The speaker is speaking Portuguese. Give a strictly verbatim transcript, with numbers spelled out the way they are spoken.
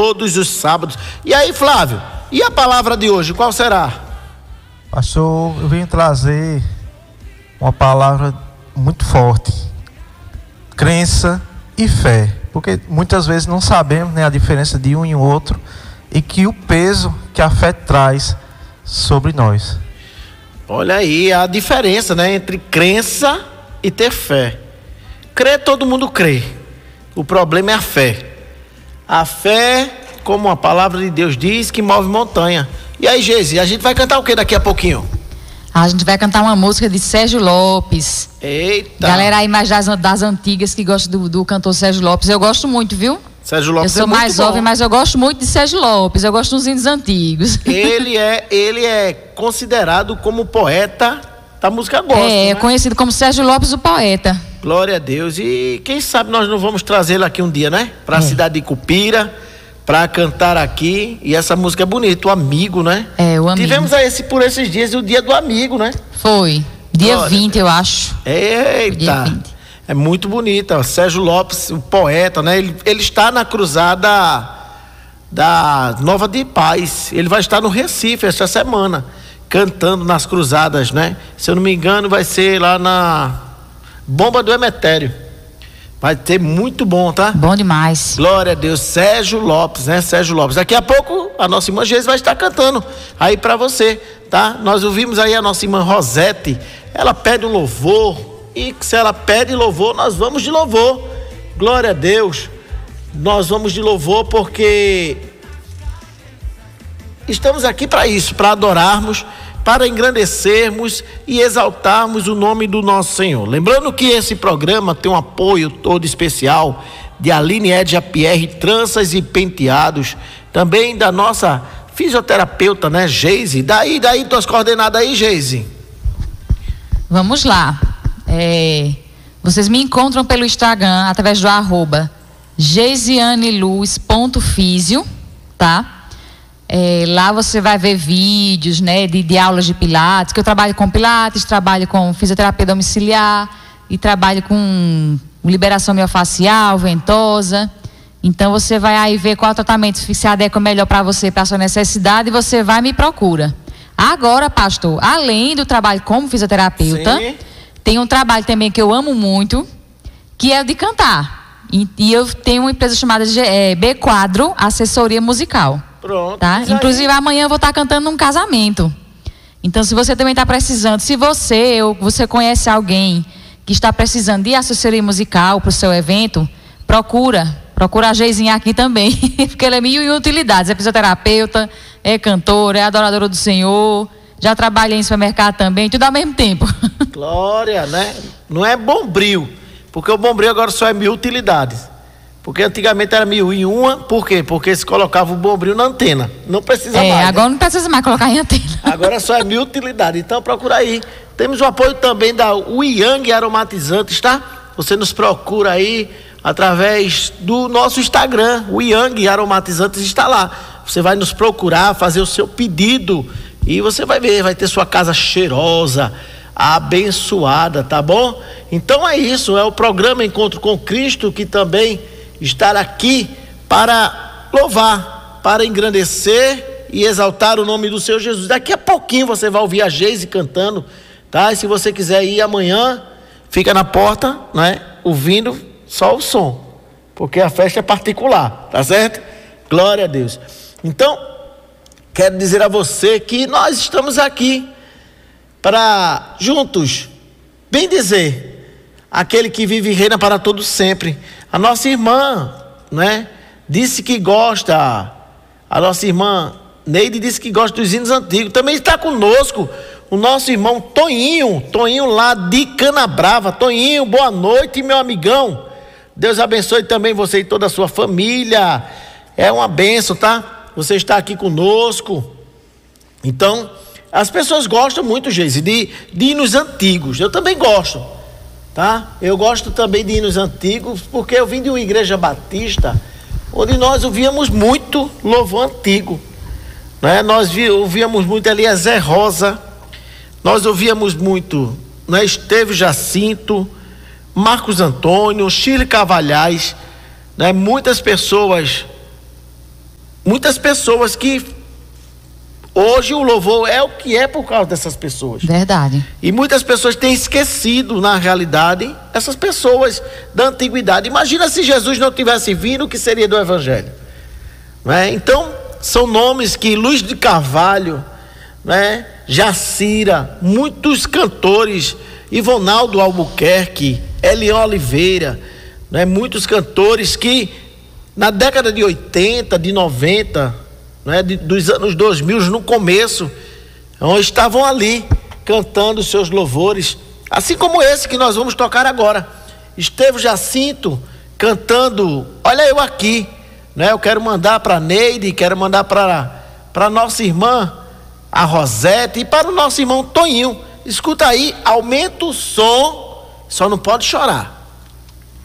todos os sábados. E aí, Flávio, e a palavra de hoje, qual será? Pastor, eu venho trazer uma palavra muito forte: crença e fé, porque muitas vezes não sabemos, né, a diferença de um e o outro, e que o peso que a fé traz sobre nós. Olha aí a diferença, né, entre crença e ter fé. Crer, todo mundo crê. O problema é a fé. A fé, como a palavra de Deus diz, que move montanha. E aí, Geise, a gente vai cantar o que daqui a pouquinho? A gente vai cantar uma música de Sérgio Lopes. Eita! Galera aí mais das, das antigas que gosta do, do cantor Sérgio Lopes, eu gosto muito, viu? Sérgio Lopes eu sou é muito mais bom. jovem, mas eu gosto muito de Sérgio Lopes, eu gosto dos índios antigos. Ele é, ele é considerado como poeta da música gospel, É, né? conhecido como Sérgio Lopes, o poeta. Glória a Deus. E quem sabe nós não vamos trazê-lo aqui um dia, né? Para a É. cidade de Cupira, para cantar aqui. E essa música é bonita, o amigo, né? É, o amigo. Tivemos aí esse, por esses dias o dia do amigo, né? Foi. Dia Glória vinte, eu acho. Eita! Dia vinte. É muito bonita. Sérgio Lopes, o poeta, né? Ele, ele está na cruzada da Nova de Paz. Ele vai estar no Recife esta semana, cantando nas cruzadas, né? Se eu não me engano, vai ser lá na Bomba do Emetério. Vai ter muito bom, tá? Bom demais. Glória a Deus. Sérgio Lopes, né? Sérgio Lopes. Daqui a pouco a nossa irmã Geise vai estar cantando aí pra você, tá? Nós ouvimos aí a nossa irmã Rosete. Ela pede um louvor. E se ela pede louvor, nós vamos de louvor. Glória a Deus. Nós vamos de louvor porque estamos aqui para isso, para adorarmos, para engrandecermos e exaltarmos o nome do nosso Senhor. Lembrando que esse programa tem um apoio todo especial de Aline Edja Pierre, tranças e penteados, também da nossa fisioterapeuta, né, Geise. Daí, daí, tuas coordenadas aí, Geise. Vamos lá. É, vocês me encontram pelo Instagram através do arroba geisianeluz ponto físio, tá? É, lá você vai ver vídeos, né, de, de aulas de pilates, que eu trabalho com pilates, trabalho com fisioterapia domiciliar e trabalho com liberação miofascial, ventosa. Então você vai aí ver qual tratamento se adequa melhor para você, para a sua necessidade, e você vai e me procura. Agora, pastor, além do trabalho como fisioterapeuta, Sim. tem um trabalho também que eu amo muito, que é o de cantar. E, e eu tenho uma empresa chamada de, é, B Quadro Assessoria Musical. Pronto. Tá? Mas aí- Inclusive amanhã eu vou estar cantando num casamento. Então, se você também está precisando, se você ou você conhece alguém que está precisando de assessoria musical para o seu evento, procura, procura a Geisinha aqui também, porque ela é mil e utilidades, é fisioterapeuta, é cantora, é adoradora do Senhor, já trabalha em supermercado também, tudo ao mesmo tempo. Glória, né? Não é bombril, porque o bombril agora só é mil utilidades. Porque antigamente era mil e uma, por quê? Porque se colocava o bombril na antena. Não precisa É, mais. agora né? não precisa mais colocar em antena. Agora só é mil utilidades. Então procura aí. Temos o apoio também da Uyang Aromatizantes, tá? Você nos procura aí através do nosso Instagram. O Uyang Aromatizantes está lá. Você vai nos procurar, fazer o seu pedido e você vai ver, vai ter sua casa cheirosa, abençoada, tá bom? Então é isso, é o programa Encontro com Cristo, que também está aqui para louvar, para engrandecer e exaltar o nome do Senhor Jesus. Daqui a pouquinho você vai ouvir a Geise cantando, tá? E se você quiser ir amanhã, fica na porta, né? Ouvindo só o som, porque a festa é particular, tá certo? Glória a Deus. Então, quero dizer a você que nós estamos aqui para juntos, bem dizer, aquele que vive e reina para todo sempre. A nossa irmã, né, disse que gosta, a nossa irmã Neide disse que gosta dos hinos antigos. Também está conosco o nosso irmão Toninho, Toninho lá de Canabrava. Toninho, boa noite, meu amigão. Deus abençoe também você e toda a sua família. É uma bênção, tá? Você está aqui conosco. Então, as pessoas gostam muito, Geise, de, de hinos antigos. Eu também gosto, tá? Eu gosto também de hinos antigos, porque eu vim de uma igreja batista, onde nós ouvíamos muito louvor antigo, né? Nós vi, ouvíamos muito ali a Zé Rosa, nós ouvíamos muito, né, Esteve Jacinto, Marcos Antônio, Chile Cavalhais, né? Muitas pessoas muitas pessoas que hoje o louvor é o que é por causa dessas pessoas. Verdade. E muitas pessoas têm esquecido, na realidade, essas pessoas da antiguidade. Imagina se Jesus não tivesse vindo, o que seria do Evangelho? Não é? Então, são nomes que Luiz de Carvalho, né, Jacira, muitos cantores, Ivonaldo Albuquerque, Elião Oliveira, né, muitos cantores que na década de oitenta, de noventa, né, de, dos anos dois mil, no começo, estavam ali cantando seus louvores, assim como esse que nós vamos tocar agora. Estevão Jacinto cantando Olha Eu Aqui, né? Eu quero mandar para Neide, quero mandar para para nossa irmã a Rosete e para o nosso irmão Toninho. Escuta aí, aumenta o som, só não pode chorar.